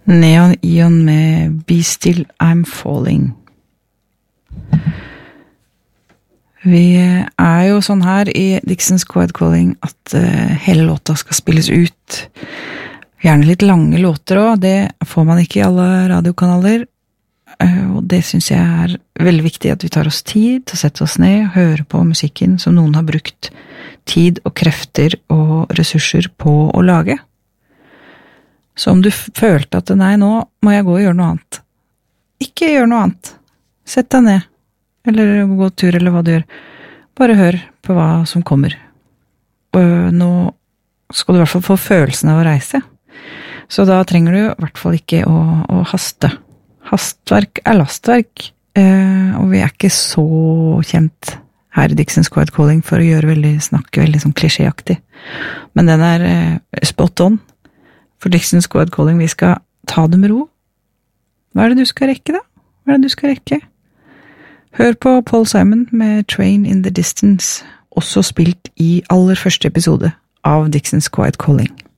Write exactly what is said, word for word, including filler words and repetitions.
Neon Ion med Be Still, I'm Falling. Vi er jo sånn her i Dixon's Quiet Calling at uh, hele låta skal spilles ut. Gjerne litt lange låter også, det får man ikke i alle radiokanaler. Uh, og det synes jeg er veldig viktig at vi tar oss tid til å sette oss ned og høre på musikken som noen har brukt tid og krefter og ressurser på å lage. Så om du følte at nei, nå må jeg gå og gjøre noe annet. Ikke gjør noe annet. Sett deg ned. Eller gå tur, eller hva du gjør. Bare hør på hva som kommer. Og nå skal du i hvert fall få følelsen av å reise. Så da trenger du i hvert fall ikke å, å haste. Hastverk er lastverk. Eh, og vi er ikke så kjent her i Dixon's Quiet Calling for å gjøre veldig, snakke veldig sånn klisjéaktig. Men den er eh, spot on. For Dixon's Quiet Calling, vi skal ta det med ro. Hva er det du skal rekke da? Hva er det du skal rekke? Hør på Paul Simon med Train in the Distance, også spilt i aller første episode av Dixon's Quiet Calling.